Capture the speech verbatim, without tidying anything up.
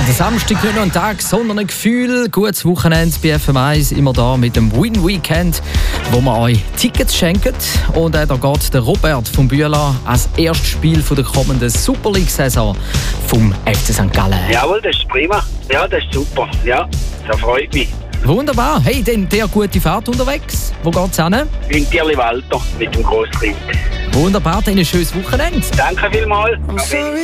Der Samstag nicht nur ein Tag, sondern ein Gefühl. Gutes Wochenende bei F M eins, immer da mit dem Win Weekend, wo wir euch Tickets schenken. Und äh, da geht der Robert vom Bühler als erstes Spiel von der kommenden Super League-Saison vom F C Sankt Gallen. Jawohl, das ist prima. Ja, das ist super. Ja, das freut mich. Wunderbar. Hey, dann der gute Fahrt unterwegs. Wo geht's hin? In Tierli Walter mit dem Grosskind. Wunderbar, dann ein schönes Wochenende. Danke vielmals.